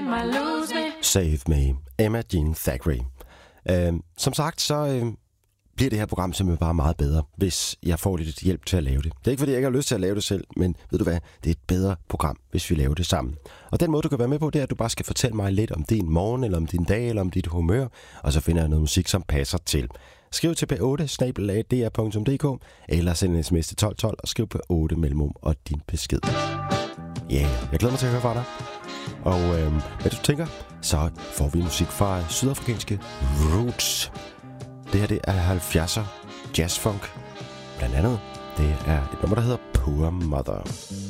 might lose me. Save Me, Emma Jean Thackeray. Som sagt, så bliver det her program simpelthen bare meget bedre, hvis jeg får lidt hjælp til at lave det. Det er ikke, fordi jeg ikke har lyst til at lave det selv, men ved du hvad, det er et bedre program, hvis vi laver det sammen. Og den måde, du kan være med på, det er, at du bare skal fortælle mig lidt om din morgen, eller om din dag, eller om dit humør, og så finder jeg noget musik, som passer til. Skriv til p8@dr.dk, eller send en sms til 1212 og skriv p8 mellemrum og din besked. Ja, jeg glæder mig til at høre fra dig. Og hvad du tænker, så får vi musik fra sydafrikanske Roots. Det her, det er 70'er jazzfunk. Blandt andet, det er et nummer, der hedder Poor Mother.